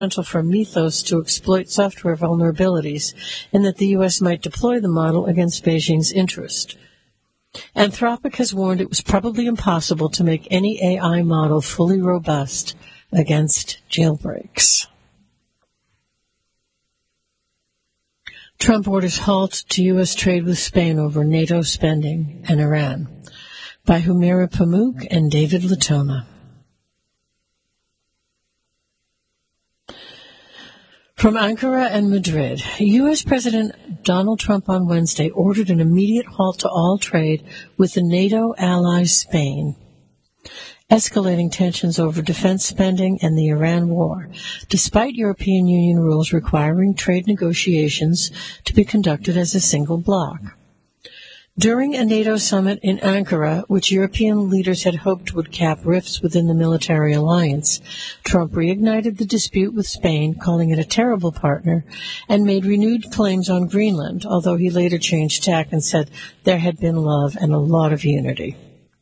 potential for Mythos to exploit software vulnerabilities, and that the U.S. might deploy the model against Beijing's interest. Anthropic has warned it was probably impossible to make any AI model fully robust against jailbreaks. Trump orders halt to U.S. trade with Spain over NATO spending and Iran. By Humaira Pamuk and David Latona. From Ankara and Madrid, U.S. President Donald Trump on Wednesday ordered an immediate halt to all trade with the NATO ally Spain, escalating tensions over defense spending and the Iran war, despite European Union rules requiring trade negotiations to be conducted as a single bloc. During a NATO summit in Ankara, which European leaders had hoped would cap rifts within the military alliance, Trump reignited the dispute with Spain, calling it a terrible partner, and made renewed claims on Greenland, although he later changed tack and said there had been love and a lot of unity.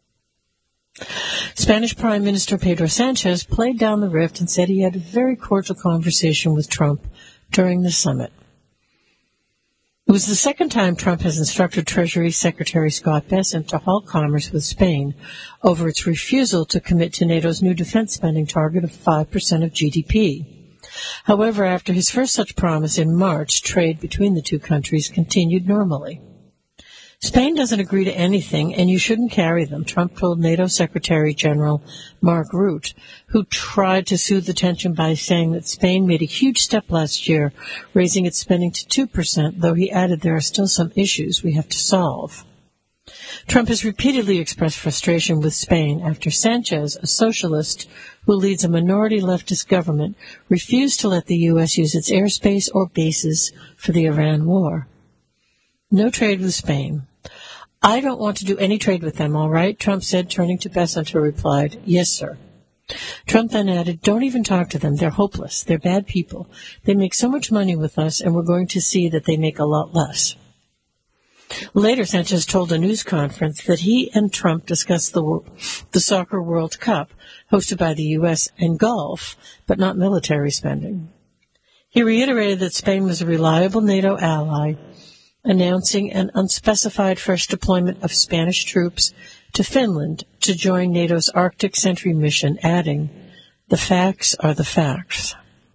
Spanish Prime Minister Pedro Sanchez played down the rift and said he had a very cordial conversation with Trump during the summit. It was the second time Trump has instructed Treasury Secretary Scott Bessent to halt commerce with Spain over its refusal to commit to NATO's new defense spending target of 5% of GDP. However, after his first such promise in March, trade between the two countries continued normally. Spain doesn't agree to anything, and you shouldn't carry them, Trump told NATO Secretary General Mark Rutte, who tried to soothe the tension by saying that Spain made a huge step last year, raising its spending to 2%, though he added there are still some issues we have to solve. Trump has repeatedly expressed frustration with Spain after Sanchez, a socialist who leads a minority leftist government, refused to let the U.S. use its airspace or bases for the Iran war. No trade with Spain. I don't want to do any trade with them, all right? Trump said, turning to Bessent, who replied, yes, sir. Trump then added, don't even talk to them. They're hopeless. They're bad people. They make so much money with us, and we're going to see that they make a lot less. Later, Sanchez told a news conference that he and Trump discussed the Soccer World Cup, hosted by the U.S., and golf, but not military spending. He reiterated that Spain was a reliable NATO ally, announcing an unspecified fresh deployment of Spanish troops to Finland to join NATO's Arctic Sentry mission, adding, the facts are the facts.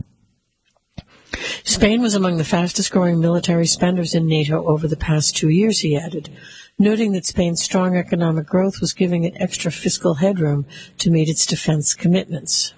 Spain was among the fastest-growing military spenders in NATO over the past 2 years, he added, noting that Spain's strong economic growth was giving it extra fiscal headroom to meet its defense commitments.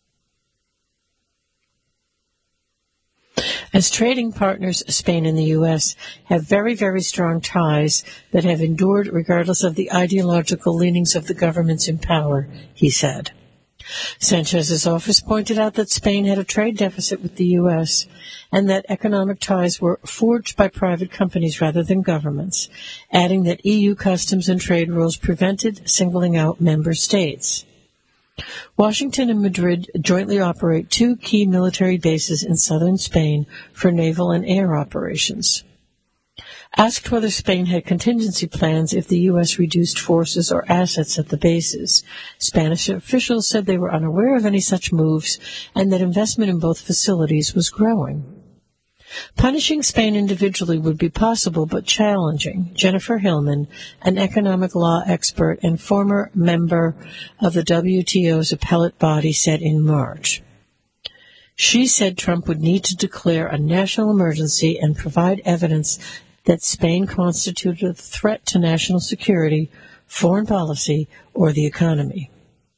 As trading partners, Spain and the U.S. have very, very strong ties that have endured regardless of the ideological leanings of the governments in power, he said. Sanchez's office pointed out that Spain had a trade deficit with the U.S. and that economic ties were forged by private companies rather than governments, adding that EU customs and trade rules prevented singling out member states. Washington and Madrid jointly operate 2 key military bases in southern Spain for naval and air operations. Asked whether Spain had contingency plans if the U.S. reduced forces or assets at the bases, Spanish officials said they were unaware of any such moves and that investment in both facilities was growing. Punishing Spain individually would be possible but challenging, Jennifer Hillman, an economic law expert and former member of the WTO's appellate body, said in March. She said Trump would need to declare a national emergency and provide evidence that Spain constituted a threat to national security, foreign policy, or the economy.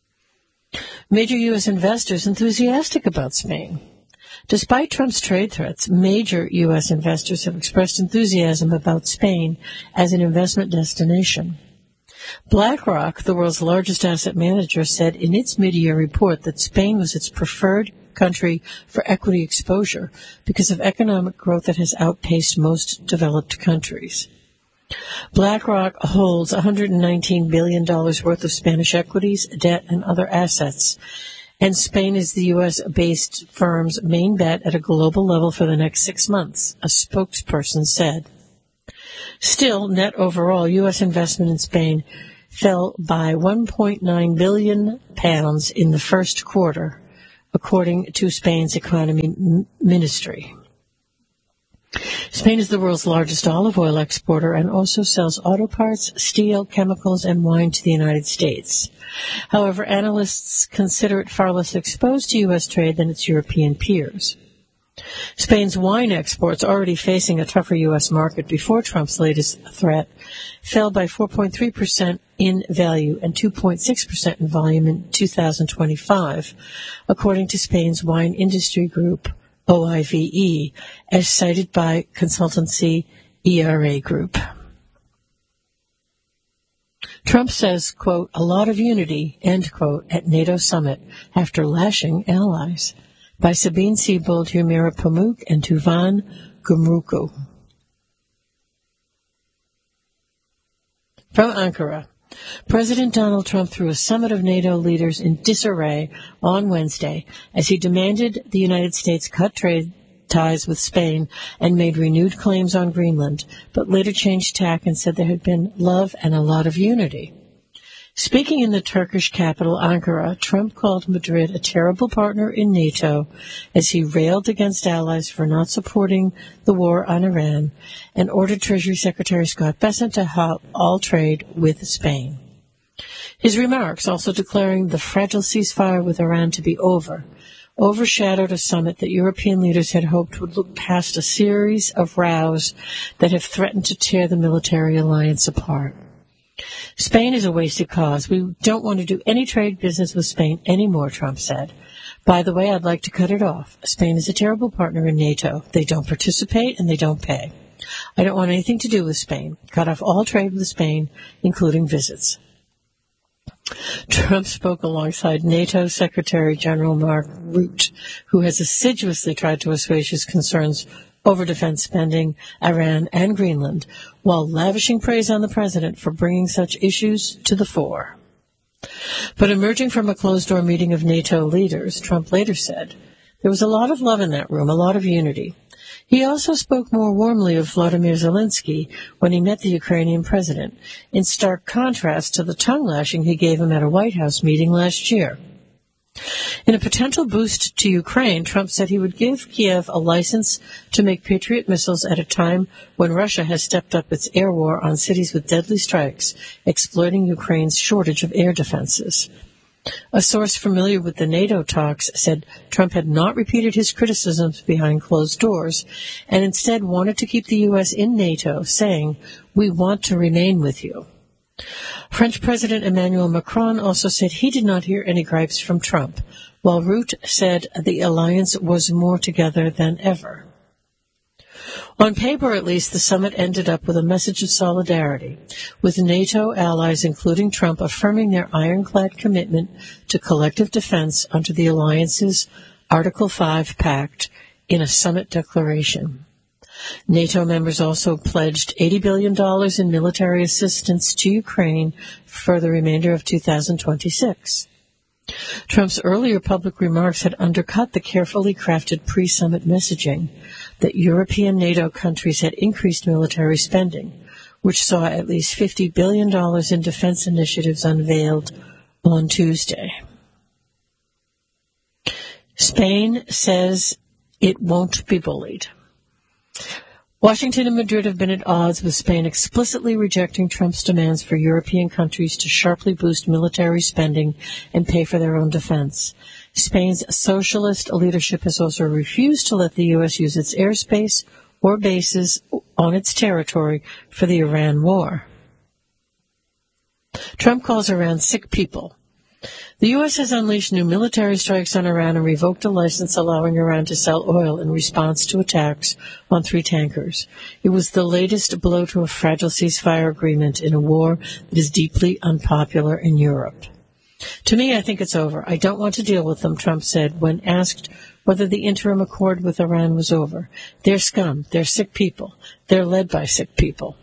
Major U.S. investors enthusiastic about Spain. Despite Trump's trade threats, major U.S. investors have expressed enthusiasm about Spain as an investment destination. BlackRock, the world's largest asset manager, said in its mid-year report that Spain was its preferred country for equity exposure because of economic growth that has outpaced most developed countries. BlackRock holds $119 billion worth of Spanish equities, debt, and other assets, and Spain is the U.S.-based firm's main bet at a global level for the next 6 months, a spokesperson said. Still, net overall, U.S. investment in Spain fell by £1.9 billion in the first quarter according to Spain's economy ministry. Spain is the world's largest olive oil exporter and also sells auto parts, steel, chemicals, and wine to the United States. However, analysts consider it far less exposed to U.S. trade than its European peers. Spain's wine exports, already facing a tougher U.S. market before Trump's latest threat, fell by 4.3% in value and 2.6% in volume in 2025, according to Spain's wine industry group, OIVE, as cited by consultancy ERA Group. Trump says, quote, a lot of unity, end quote, at NATO summit after lashing allies. By Sabine Siebold, Humira Pamuk, and Tuvan Gumruku. From Ankara, President Donald Trump threw a summit of NATO leaders in disarray on Wednesday as he demanded the United States cut trade ties with Spain and made renewed claims on Greenland, but later changed tack and said there had been love and a lot of unity. Speaking in the Turkish capital, Ankara, Trump called Madrid a terrible partner in NATO as he railed against allies for not supporting the war on Iran and ordered Treasury Secretary Scott Bessent to halt all trade with Spain. His remarks, also declaring the fragile ceasefire with Iran to be over, overshadowed a summit that European leaders had hoped would look past a series of rows that have threatened to tear the military alliance apart. Spain is a wasted cause. We don't want to do any trade business with Spain anymore, Trump said. By the way, I'd like to cut it off. Spain is a terrible partner in NATO. They don't participate and they don't pay. I don't want anything to do with Spain. Cut off all trade with Spain, including visits. Trump spoke alongside NATO Secretary General Mark Rutte, who has assiduously tried to assuage his concerns over defense spending, Iran, and Greenland, while lavishing praise on the president for bringing such issues to the fore. But emerging from a closed-door meeting of NATO leaders, Trump later said, there was a lot of love in that room, a lot of unity. He also spoke more warmly of Vladimir Zelensky when he met the Ukrainian president, in stark contrast to the tongue-lashing he gave him at a White House meeting last year. In a potential boost to Ukraine, Trump said he would give Kiev a license to make Patriot missiles at a time when Russia has stepped up its air war on cities with deadly strikes, exploiting Ukraine's shortage of air defenses. A source familiar with the NATO talks said Trump had not repeated his criticisms behind closed doors and instead wanted to keep the U.S. in NATO, saying, "We want to remain with you." French President Emmanuel Macron also said he did not hear any gripes from Trump, while Rutte said the alliance was more together than ever. On paper, at least, the summit ended up with a message of solidarity, with NATO allies, including Trump, affirming their ironclad commitment to collective defense under the alliance's Article 5 pact in a summit declaration. NATO members also pledged $80 billion in military assistance to Ukraine for the remainder of 2026. Trump's earlier public remarks had undercut the carefully crafted pre-summit messaging that European NATO countries had increased military spending, which saw at least $50 billion in defense initiatives unveiled on Tuesday. Spain says it won't be bullied. Washington and Madrid have been at odds, with Spain explicitly rejecting Trump's demands for European countries to sharply boost military spending and pay for their own defense. Spain's socialist leadership has also refused to let the U.S. use its airspace or bases on its territory for the Iran war. Trump calls Iran sick people. The U.S. has unleashed new military strikes on Iran and revoked a license allowing Iran to sell oil in response to attacks on 3 tankers. It was the latest blow to a fragile ceasefire agreement in a war that is deeply unpopular in Europe. To me, I think it's over. I don't want to deal with them, Trump said when asked whether the interim accord with Iran was over. They're scum. They're sick people. They're led by sick people.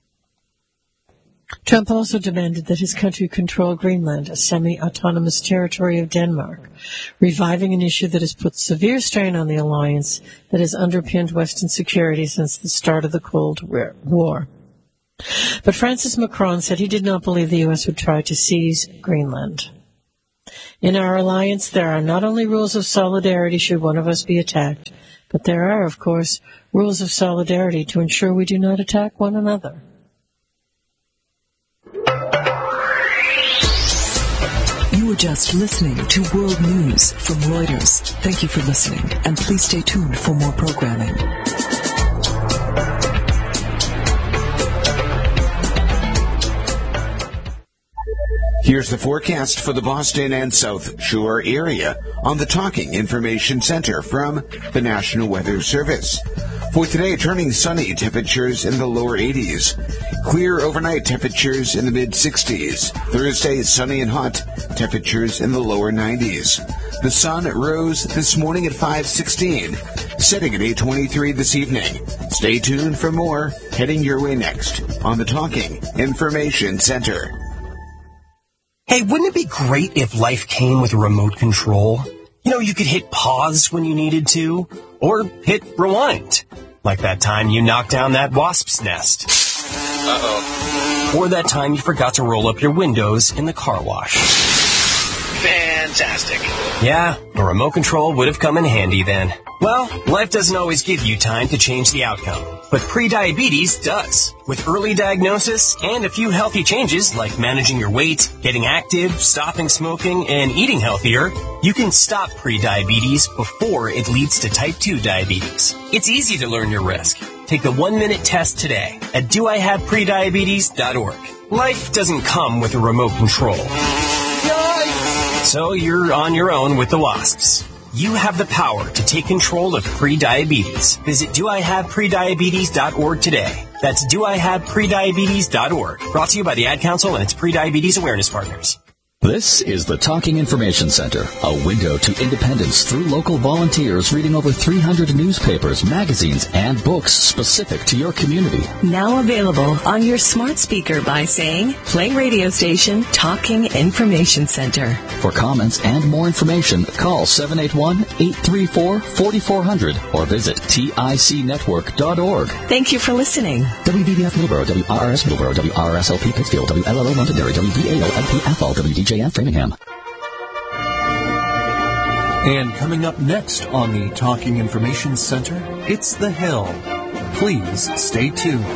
Trump also demanded that his country control Greenland, a semi-autonomous territory of Denmark, reviving an issue that has put severe strain on the alliance that has underpinned Western security since the start of the Cold War. But Francis Macron said he did not believe the U.S. would try to seize Greenland. In our alliance, there are not only rules of solidarity should one of us be attacked, but there are, of course, rules of solidarity to ensure we do not attack one another. You were just listening to World News from Reuters. Thank you for listening, and please stay tuned for more programming. Here's the forecast for the Boston and South Shore area on the Talking Information Center from the National Weather Service. For today, turning sunny, temperatures in the lower 80s. Clear overnight, temperatures in the mid-60s. Thursday, sunny and hot, temperatures in the lower 90s. The sun rose this morning at 5:16, setting at 8:23 this evening. Stay tuned for more heading your way next on the Talking Information Center. Hey, wouldn't it be great if life came with a remote control? You know, you could hit pause when you needed to, or hit rewind. Like that time you knocked down that wasp's nest. Uh-oh. Or that time you forgot to roll up your windows in the car wash. Fantastic. Yeah, a remote control would have come in handy then. Well, life doesn't always give you time to change the outcome, but prediabetes does. With early diagnosis and a few healthy changes like managing your weight, getting active, stopping smoking, and eating healthier, you can stop prediabetes before it leads to type 2 diabetes. It's easy to learn your risk. Take the 1-minute test today at doihaveprediabetes.org. Life doesn't come with a remote control. So you're on your own with the wasps. You have the power to take control of prediabetes. Visit doihaveprediabetes.org today. That's doihaveprediabetes.org. Brought to you by the Ad Council and its Prediabetes Awareness Partners. This is the Talking Information Center, a window to independence through local volunteers reading over 300 newspapers, magazines, and books specific to your community. Now available on your smart speaker by saying, play radio station Talking Information Center. For comments and more information, call 781-834-4400 or visit ticnetwork.org. Thank you for listening. WBBF Middleborough, WRRS Middleborough, WRSLP Pittsfield, WLLO Londonderry, WVALLP Athol, WDJN Framingham. And coming up next on the Talking Information Center, it's The Hill. Please stay tuned.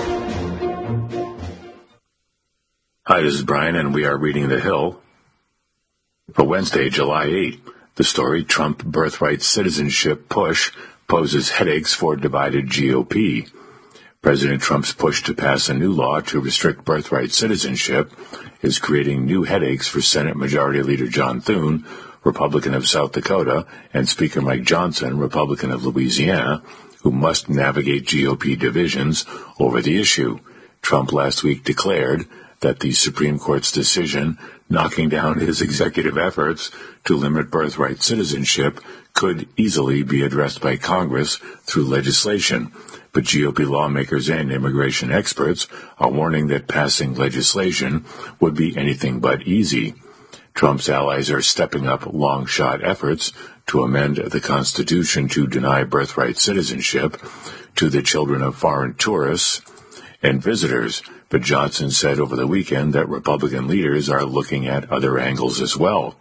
Hi, this is Brian, and we are reading The Hill for Wednesday, July 8. The story, Trump birthright citizenship push poses headaches for divided GOP. President Trump's push to pass a new law to restrict birthright citizenship is creating new headaches for Senate Majority Leader John Thune, Republican of South Dakota, and Speaker Mike Johnson, Republican of Louisiana, who must navigate GOP divisions over the issue. Trump last week declared that the Supreme Court's decision knocking down his executive efforts to limit birthright citizenship could easily be addressed by Congress through legislation. But GOP lawmakers and immigration experts are warning that passing legislation would be anything but easy. Trump's allies are stepping up long-shot efforts to amend the Constitution to deny birthright citizenship to the children of foreign tourists and visitors. But Johnson said over the weekend that Republican leaders are looking at other angles as well.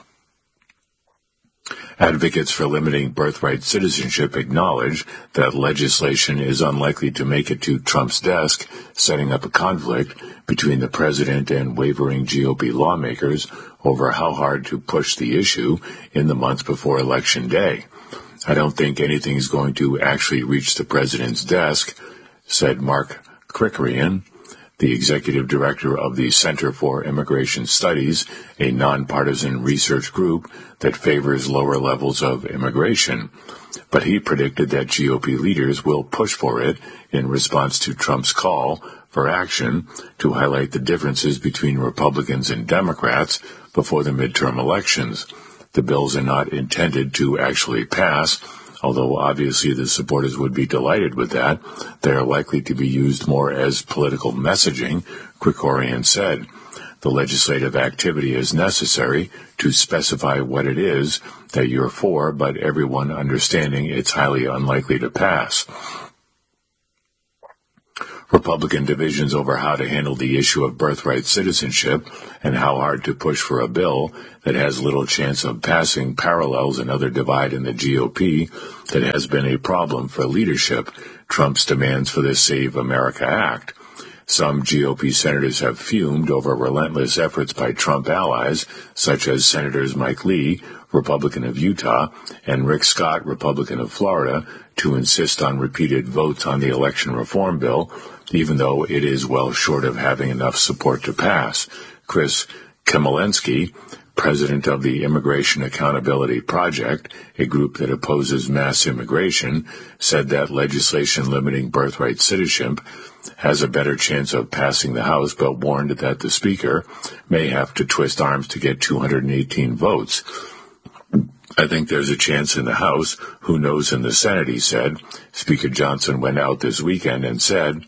Advocates for limiting birthright citizenship acknowledge that legislation is unlikely to make it to Trump's desk, setting up a conflict between the president and wavering GOP lawmakers over how hard to push the issue in the months before Election Day. I don't think anything's going to actually reach the president's desk, said Mark Krikorian, the executive director of the Center for Immigration Studies, a nonpartisan research group that favors lower levels of immigration. But he predicted that GOP leaders will push for it in response to Trump's call for action to highlight the differences between Republicans and Democrats before the midterm elections. The bills are not intended to actually pass, although obviously the supporters would be delighted with that. They are likely to be used more as political messaging, Krikorian said. The legislative activity is necessary to specify what it is that you're for, but everyone understanding it's highly unlikely to pass. Republican divisions over how to handle the issue of birthright citizenship and how hard to push for a bill that has little chance of passing parallels another divide in the GOP that has been a problem for leadership, Trump's demands for the Save America Act. Some GOP senators have fumed over relentless efforts by Trump allies, such as Senators Mike Lee, Republican of Utah, and Rick Scott, Republican of Florida, to insist on repeated votes on the election reform bill, even though it is well short of having enough support to pass. Chris Kemalinsky, president of the Immigration Accountability Project, a group that opposes mass immigration, said that legislation limiting birthright citizenship has a better chance of passing the House, but warned that the Speaker may have to twist arms to get 218 votes. I think there's a chance in the House. Who knows in the Senate, he said. Speaker Johnson went out this weekend and said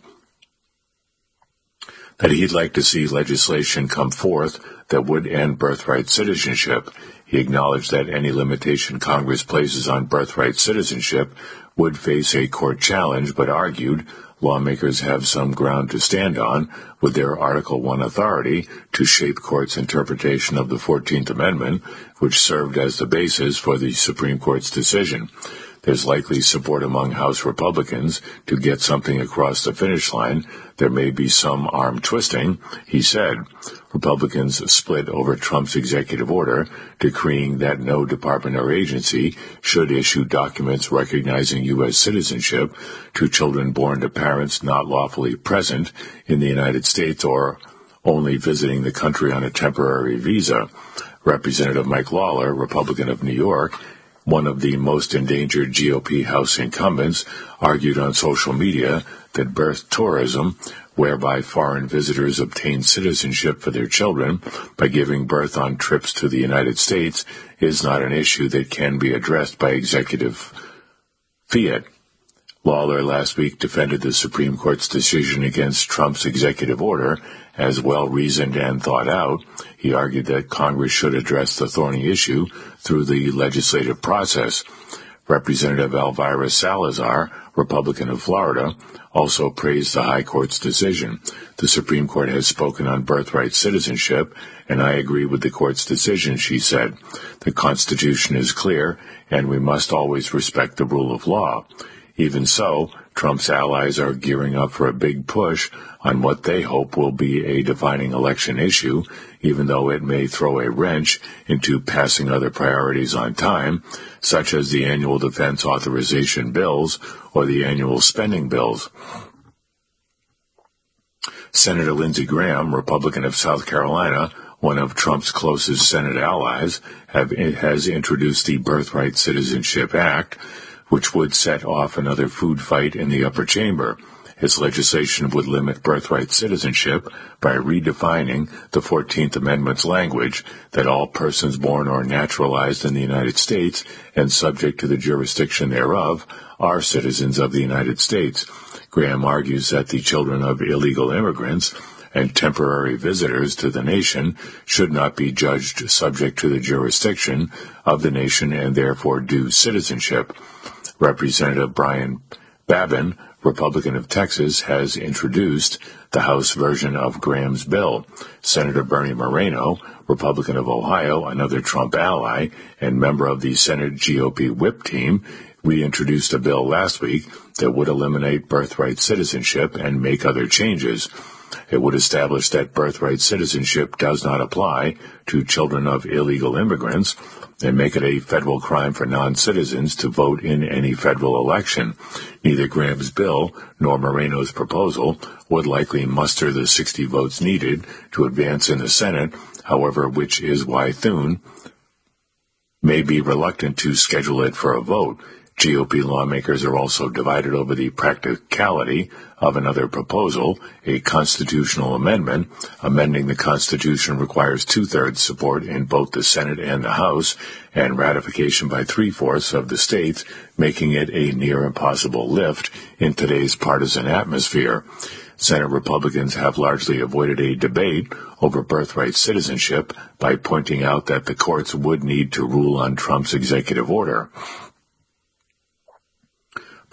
that he'd like to see legislation come forth that would end birthright citizenship. He acknowledged that any limitation Congress places on birthright citizenship would face a court challenge, but argued lawmakers have some ground to stand on with their Article I authority to shape courts' interpretation of the 14th Amendment, which served as the basis for the Supreme Court's decision. There's likely support among House Republicans to get something across the finish line. There may be some arm twisting, he said. Republicans split over Trump's executive order decreeing that no department or agency should issue documents recognizing U.S. citizenship to children born to parents not lawfully present in the United States or only visiting the country on a temporary visa. Representative Mike Lawler, Republican of New York, one of the most endangered GOP House incumbents, argued on social media that birth tourism, whereby foreign visitors obtain citizenship for their children by giving birth on trips to the United States, is not an issue that can be addressed by executive fiat. Lawler last week defended the Supreme Court's decision against Trump's executive order as well-reasoned and thought out. He argued that Congress should address the thorny issue through the legislative process. Representative Elvira Salazar, Republican of Florida, also praised the High Court's decision. The Supreme Court has spoken on birthright citizenship, and I agree with the Court's decision, she said. The Constitution is clear, and we must always respect the rule of law. Even so, Trump's allies are gearing up for a big push on what they hope will be a defining election issue, even though it may throw a wrench into passing other priorities on time, such as the annual defense authorization bills or the annual spending bills. Senator Lindsey Graham, Republican of South Carolina, one of Trump's closest Senate allies, has introduced the Birthright Citizenship Act, which would set off another food fight in the upper chamber. His legislation would limit birthright citizenship by redefining the 14th Amendment's language that all persons born or naturalized in the United States and subject to the jurisdiction thereof are citizens of the United States. Graham argues that the children of illegal immigrants and temporary visitors to the nation should not be judged subject to the jurisdiction of the nation and therefore due citizenship. Representative Brian Babin, Republican of Texas, has introduced the House version of Graham's bill. Senator Bernie Moreno, Republican of Ohio, another Trump ally, and member of the Senate GOP whip team, reintroduced a bill last week that would eliminate birthright citizenship and make other changes. It would establish that birthright citizenship does not apply to children of illegal immigrants and make it a federal crime for non-citizens to vote in any federal election. Neither Graham's bill nor Moreno's proposal would likely muster the 60 votes needed to advance in the Senate, however, which is why Thune may be reluctant to schedule it for a vote. GOP lawmakers are also divided over the practicality of another proposal, a constitutional amendment. Amending the Constitution requires 2/3 support in both the Senate and the House, and ratification by 3/4 of the states, making it a near impossible lift in today's partisan atmosphere. Senate Republicans have largely avoided a debate over birthright citizenship by pointing out that the courts would need to rule on Trump's executive order.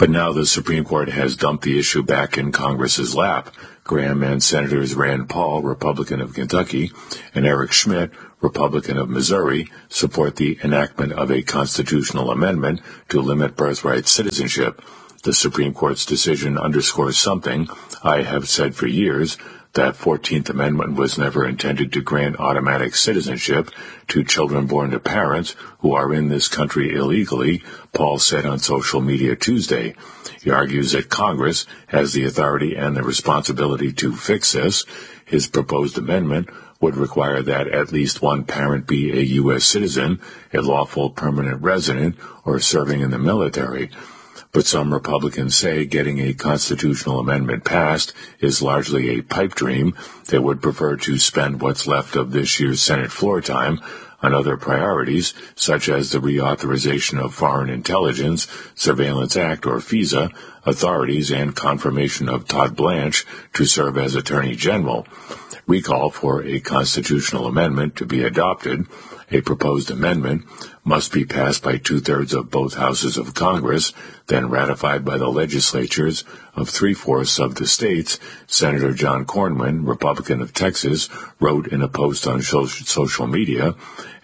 But now the Supreme Court has dumped the issue back in Congress's lap. Graham and Senators Rand Paul, Republican of Kentucky, and Eric Schmidt, Republican of Missouri, support the enactment of a constitutional amendment to limit birthright citizenship. The Supreme Court's decision underscores something I have said for years, that 14th Amendment was never intended to grant automatic citizenship to children born to parents who are in this country illegally, Paul said on social media Tuesday. He argues that Congress has the authority and the responsibility to fix this. His proposed amendment would require that at least one parent be a U.S. citizen, a lawful permanent resident, or serving in the military. But some Republicans say getting a constitutional amendment passed is largely a pipe dream. They would prefer to spend what's left of this year's Senate floor time on other priorities, such as the reauthorization of Foreign Intelligence Surveillance Act, or FISA, authorities, and confirmation of Todd Blanche to serve as Attorney General. Recall for a constitutional amendment to be adopted. A proposed amendment must be passed by 2/3 of both houses of Congress, then ratified by the legislatures of 3/4 of the states. Senator John Cornyn, Republican of Texas, wrote in a post on social media,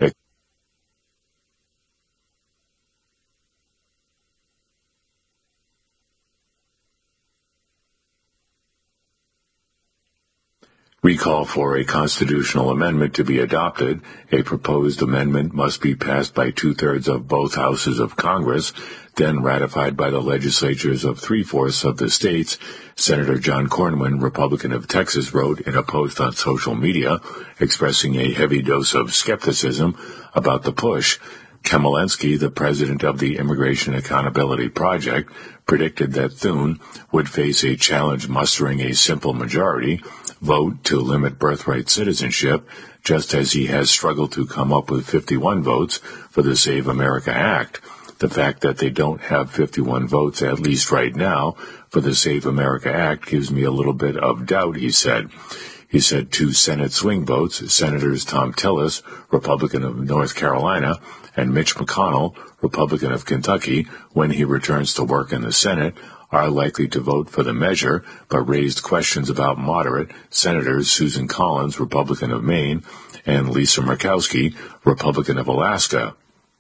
Recall for a constitutional amendment to be adopted. A proposed amendment must be passed by 2/3 of both houses of Congress, then ratified by the legislatures of 3/4 of the states. Senator John Cornyn, Republican of Texas, wrote in a post on social media, expressing a heavy dose of skepticism about the push. Chemerinsky, the president of the Immigration Accountability Project, predicted that Thune would face a challenge mustering a simple majority vote to limit birthright citizenship, just as he has struggled to come up with 51 votes for the Save America Act. The fact that they don't have 51 votes, at least right now, for the Save America Act gives me a little bit of doubt, he said. He said 2 Senate swing votes, Senators Tom Tillis, Republican of North Carolina, and Mitch McConnell, Republican of Kentucky, when he returns to work in the Senate, are likely to vote for the measure, but raised questions about moderate Senators Susan Collins, Republican of Maine, and Lisa Murkowski, Republican of Alaska.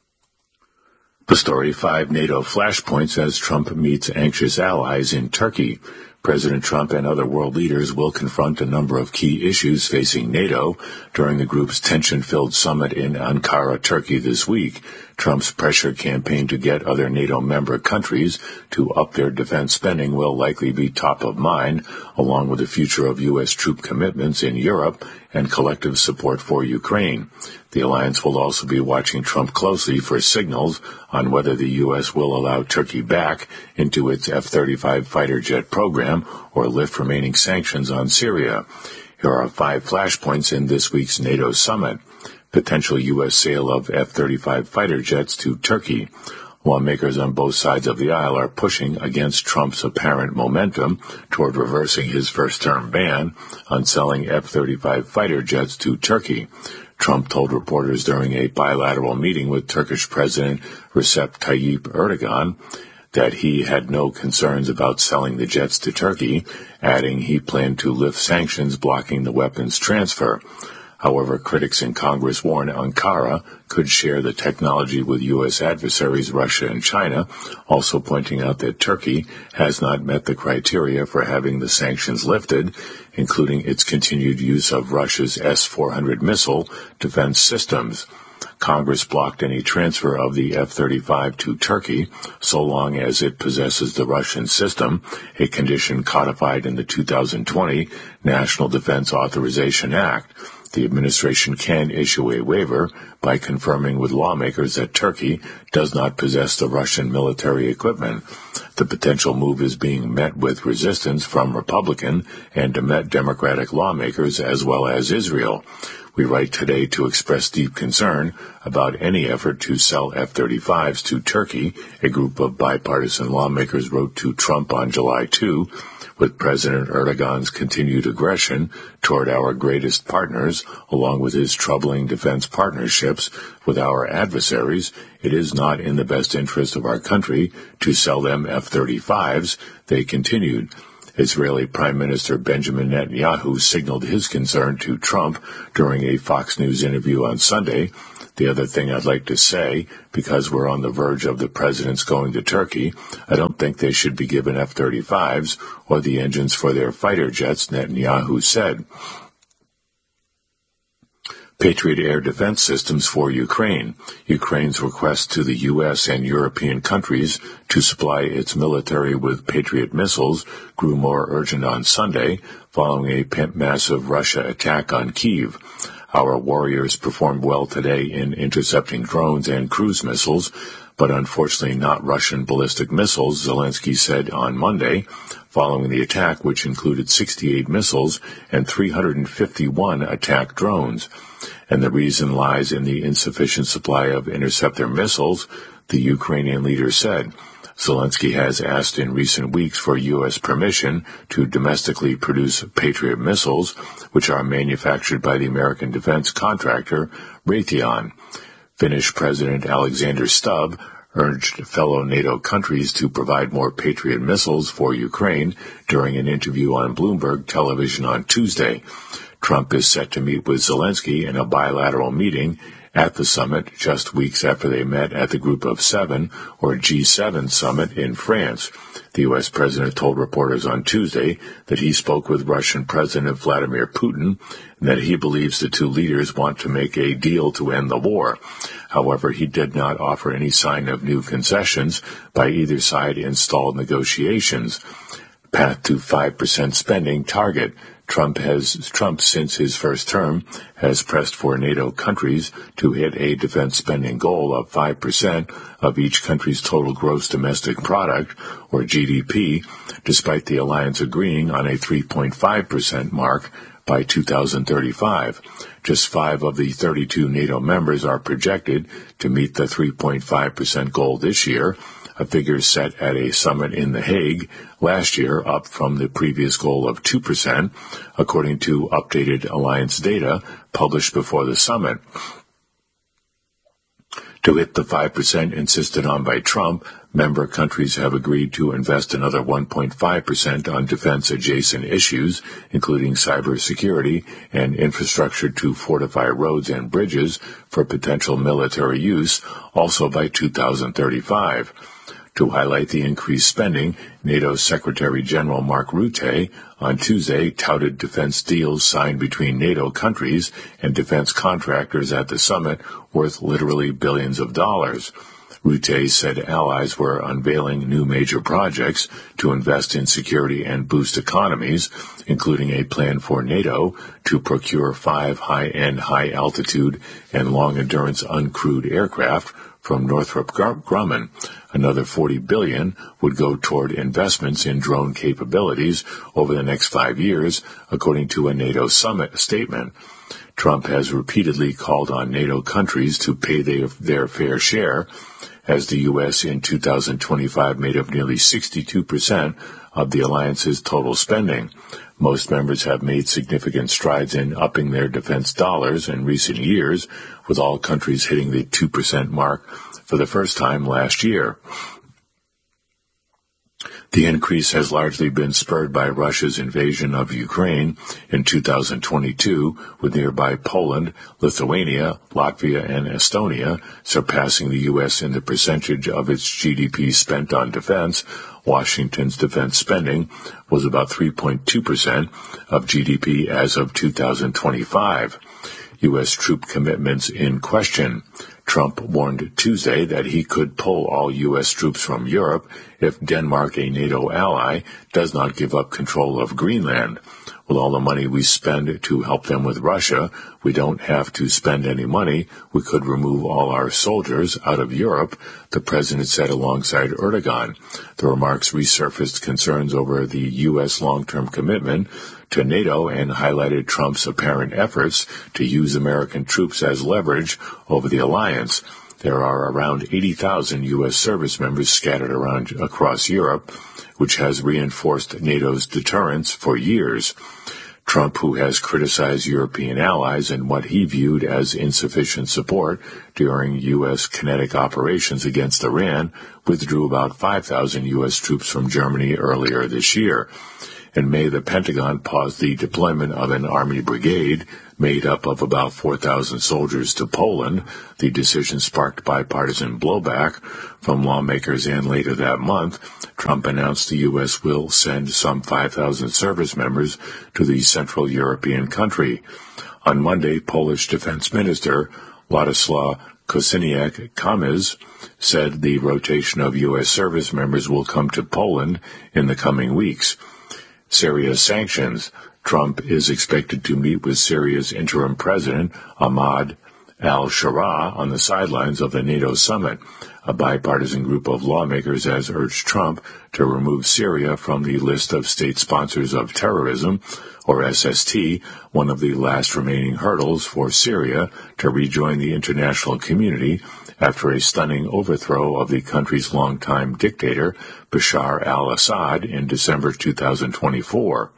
The story, 5 NATO flashpoints as Trump meets anxious allies in Turkey. President Trump and other world leaders will confront a number of key issues facing NATO during the group's tension-filled summit in Ankara, Turkey this week. Trump's pressure campaign to get other NATO member countries to up their defense spending will likely be top of mind, along with the future of U.S. troop commitments in Europe and collective support for Ukraine. The alliance will also be watching Trump closely for signals on whether the U.S. will allow Turkey back into its F-35 fighter jet program or lift remaining sanctions on Syria. Here are 5 flashpoints in this week's NATO summit. Potential U.S. sale of F-35 fighter jets to Turkey. Lawmakers on both sides of the aisle are pushing against Trump's apparent momentum toward reversing his first-term ban on selling F-35 fighter jets to Turkey. Trump told reporters during a bilateral meeting with Turkish President Recep Tayyip Erdogan that he had no concerns about selling the jets to Turkey, adding he planned to lift sanctions blocking the weapons transfer. However, critics in Congress warn Ankara could share the technology with U.S. adversaries Russia and China, also pointing out that Turkey has not met the criteria for having the sanctions lifted, including its continued use of Russia's S-400 missile defense systems. Congress blocked any transfer of the F-35 to Turkey so long as it possesses the Russian system, a condition codified in the 2020 National Defense Authorization Act. The administration can issue a waiver by confirming with lawmakers that Turkey does not possess the Russian military equipment. The potential move is being met with resistance from Republican and Democratic lawmakers as well as Israel. We write today to express deep concern about any effort to sell F-35s to Turkey, a group of bipartisan lawmakers wrote to Trump on July 2, with President Erdogan's continued aggression toward our greatest partners, along with his troubling defense partnerships with our adversaries, it is not in the best interest of our country to sell them F-35s, they continued. Israeli Prime Minister Benjamin Netanyahu signaled his concern to Trump during a Fox News interview on Sunday. The other thing I'd like to say, because we're on the verge of the president's going to Turkey, I don't think they should be given F-35s or the engines for their fighter jets, Netanyahu said. Patriot air defense systems for Ukraine. Ukraine's request to the U.S. and European countries to supply its military with Patriot missiles grew more urgent on Sunday, following a massive Russia attack on Kyiv. Our warriors performed well today in intercepting drones and cruise missiles, but unfortunately not Russian ballistic missiles, Zelensky said on Monday, following the attack, which included 68 missiles and 351 attack drones. And the reason lies in the insufficient supply of interceptor missiles, the Ukrainian leader said. Zelensky has asked in recent weeks for U.S. permission to domestically produce Patriot missiles, which are manufactured by the American defense contractor Raytheon. Finnish President Alexander Stubb urged fellow NATO countries to provide more Patriot missiles for Ukraine during an interview on Bloomberg television on Tuesday. Trump is set to meet with Zelensky in a bilateral meeting at the summit just weeks after they met at the Group of Seven, or G7 summit in France. The U.S. president told reporters on Tuesday that he spoke with Russian President Vladimir Putin and that he believes the two leaders want to make a deal to end the war. However, he did not offer any sign of new concessions by either side in stalled negotiations. Path to 5% spending target. Trump, since his first term, has pressed for NATO countries to hit a defense spending goal of 5% of each country's total gross domestic product, or GDP, despite the alliance agreeing on a 3.5% mark by 2035. Just 5 of the 32 NATO members are projected to meet the 3.5% goal this year, a figure set at a summit in The Hague last year, up from the previous goal of 2%, according to updated alliance data published before the summit. To hit the 5% insisted on by Trump, member countries have agreed to invest another 1.5% on defense-adjacent issues, including cybersecurity and infrastructure to fortify roads and bridges for potential military use, also by 2035. To highlight the increased spending, NATO Secretary General Mark Rutte on Tuesday touted defense deals signed between NATO countries and defense contractors at the summit worth literally billions of dollars. Rutte said allies were unveiling new major projects to invest in security and boost economies, including a plan for NATO to procure 5 high-end, high-altitude, and long-endurance uncrewed aircraft from Northrop Grumman. Another $40 billion would go toward investments in drone capabilities over the next 5 years, according to a NATO summit statement. Trump has repeatedly called on NATO countries to pay their fair share, as the U.S. in 2025 made up nearly 62% of the alliance's total spending. Most members have made significant strides in upping their defense dollars in recent years, with all countries hitting the 2% mark for the first time last year. The increase has largely been spurred by Russia's invasion of Ukraine in 2022, with nearby Poland, Lithuania, Latvia, and Estonia surpassing the U.S. in the percentage of its GDP spent on defense. Washington's defense spending was about 3.2% of GDP as of 2025. U.S. troop commitments in question. Trump warned Tuesday that he could pull all U.S. troops from Europe if Denmark, a NATO ally, does not give up control of Greenland. With all the money we spend to help them with Russia, we don't have to spend any money. We could remove all our soldiers out of Europe, the president said alongside Erdogan. The remarks resurfaced concerns over the U.S. long-term commitment to NATO and highlighted Trump's apparent efforts to use American troops as leverage over the alliance. There are around 80,000 U.S. service members scattered around across Europe, which has reinforced NATO's deterrence for years. Trump, who has criticized European allies and what he viewed as insufficient support during U.S. kinetic operations against Iran, withdrew about 5,000 U.S. troops from Germany earlier this year. In May, the Pentagon paused the deployment of an Army brigade made up of about 4,000 soldiers to Poland. The decision sparked bipartisan blowback from lawmakers, and later that month, Trump announced the U.S. will send some 5,000 service members to the Central European country. On Monday, Polish Defense Minister Władysław Kosiniak-Kamysz said the rotation of U.S. service members will come to Poland in the coming weeks. Syria sanctions. Trump is expected to meet with Syria's interim president, Ahmad al-Sharaa, on the sidelines of the NATO summit. A bipartisan group of lawmakers has urged Trump to remove Syria from the list of state sponsors of terrorism, or SST, one of the last remaining hurdles for Syria to rejoin the international community after a stunning overthrow of the country's longtime dictator, Bashar al-Assad, in December 2024.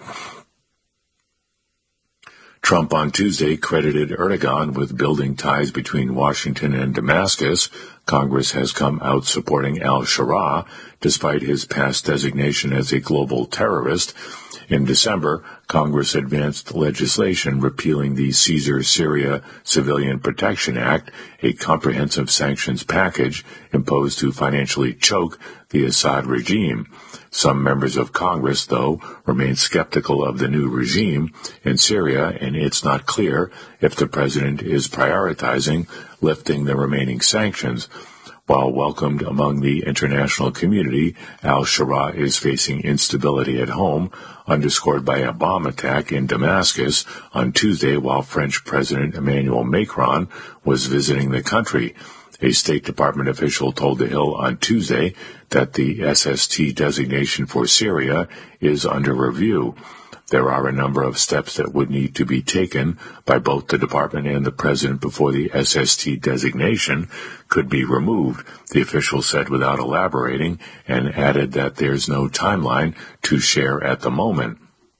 Trump on Tuesday credited Erdogan with building ties between Washington and Damascus. Congress has come out supporting al-Sharaa, despite his past designation as a global terrorist. In December, Congress advanced legislation repealing the Caesar Syria Civilian Protection Act, a comprehensive sanctions package imposed to financially choke the Assad regime. Some members of Congress, though, remain skeptical of the new regime in Syria, and it's not clear if the president is prioritizing lifting the remaining sanctions. While welcomed among the international community, al-Sharaa is facing instability at home, underscored by a bomb attack in Damascus on Tuesday while French President Emmanuel Macron was visiting the country. A State Department official told The Hill on Tuesday that the SST designation for Syria is under review. There are a number of steps that would need to be taken by both the department and the president before the SST designation could be removed, the official said without elaborating, and added that there's no timeline to share at the moment.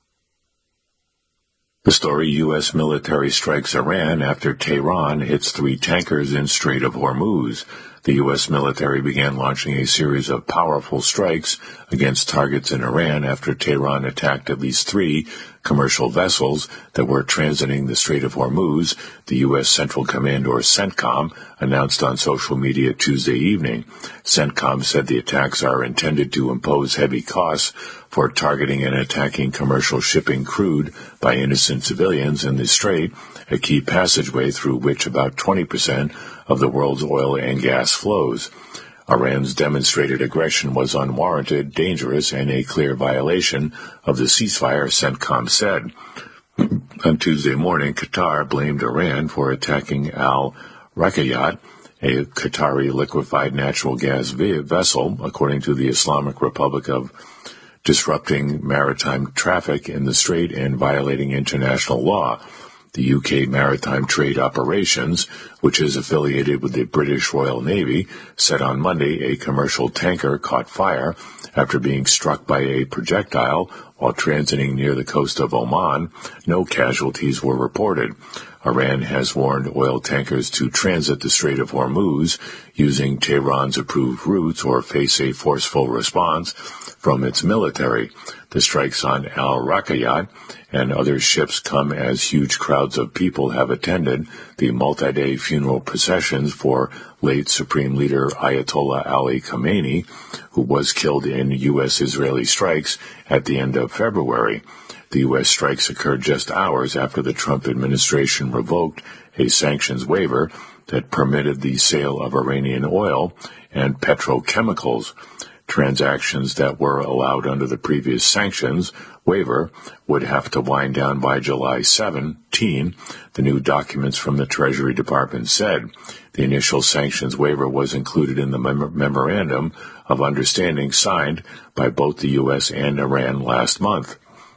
The story: U.S. military strikes Iran after Tehran hits 3 tankers in Strait of Hormuz. The U.S. military began launching a series of powerful strikes against targets in Iran after Tehran attacked at least 3 commercial vessels that were transiting the Strait of Hormuz, the U.S. Central Command, or CENTCOM, announced on social media Tuesday evening. CENTCOM said the attacks are intended to impose heavy costs for targeting and attacking commercial shipping crude by innocent civilians in the strait, a key passageway through which about 20% of the world's oil and gas flows. Iran's demonstrated aggression was unwarranted, dangerous, and a clear violation of the ceasefire, CENTCOM said. On Tuesday morning, Qatar blamed Iran for attacking Al-Raqayyat, a Qatari liquefied natural gas vessel, according to the Islamic Republic, of disrupting maritime traffic in the strait and violating international law. The UK Maritime Trade Operations, which is affiliated with the British Royal Navy, said on Monday a commercial tanker caught fire after being struck by a projectile while transiting near the coast of Oman. No casualties were reported. Iran has warned oil tankers to transit the Strait of Hormuz using Tehran's approved routes or face a forceful response from its military. The strikes on Al-Raqayyat and other ships come as huge crowds of people have attended the multi-day funeral processions for late Supreme Leader Ayatollah Ali Khamenei, who was killed in U.S.-Israeli strikes at the end of February. The U.S. strikes occurred just hours after the Trump administration revoked a sanctions waiver that permitted the sale of Iranian oil and petrochemicals. Transactions that were allowed under the previous sanctions waiver would have to wind down by July 17, the new documents from the Treasury Department said. The initial sanctions waiver was included in the Memorandum of Understanding signed by both the U.S. and Iran last month.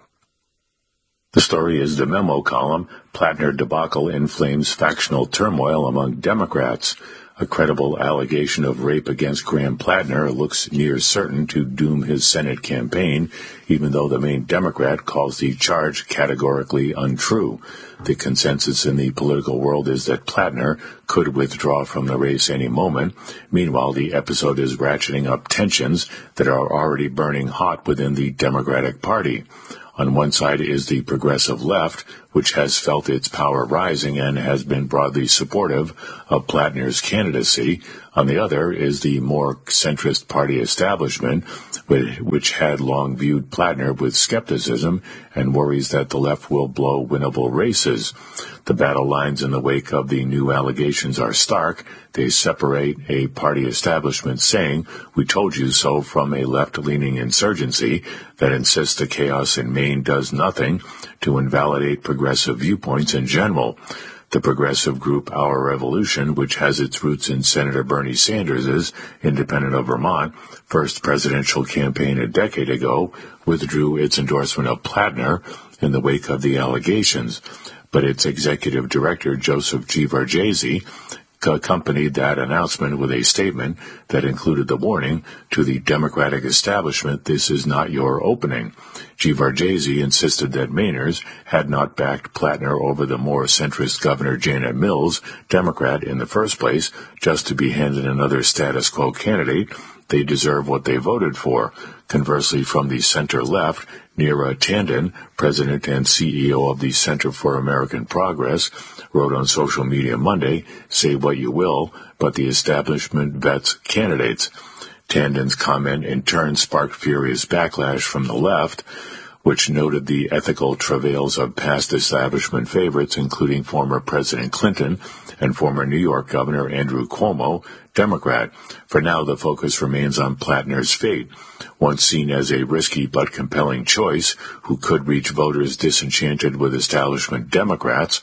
The story is the memo column, Plattner debacle inflames factional turmoil among Democrats. A credible allegation of rape against Graham Plattner looks near certain to doom his Senate campaign, even though the main Democrat calls the charge categorically untrue. The consensus in the political world is that Plattner could withdraw from the race any moment. Meanwhile, the episode is ratcheting up tensions that are already burning hot within the Democratic Party. On one side is the progressive left, which has felt its power rising and has been broadly supportive of Plattner's candidacy. On the other is the more centrist party establishment, which had long viewed Plattner with skepticism and worries that the left will blow winnable races. The battle lines in the wake of the new allegations are stark. They separate a party establishment saying, "We told you so," from a left-leaning insurgency that insists the chaos in Maine does nothing to invalidate progressive viewpoints in general. The progressive group Our Revolution, which has its roots in Senator Bernie Sanders' independent of Vermont, first presidential campaign a decade ago, withdrew its endorsement of Plattner in the wake of the allegations. But its executive director, Joseph Gevargizy, accompanied that announcement with a statement that included the warning to the Democratic establishment, "This is not your opening." Gevargizy insisted that Mainers had not backed Plattner over the more centrist Governor Janet Mills, Democrat in the first place, just to be handed another status quo candidate. They deserve what they voted for. Conversely, from the center-left, Neera Tanden, president and CEO of the Center for American Progress, wrote on social media Monday, "Say what you will, but the establishment vets candidates." Tanden's comment in turn sparked furious backlash from the left, which noted the ethical travails of past establishment favorites, including former President Clinton and former New York Governor Andrew Cuomo, Democrat. For now, the focus remains on Plattner's fate. Once seen as a risky but compelling choice who could reach voters disenchanted with establishment Democrats,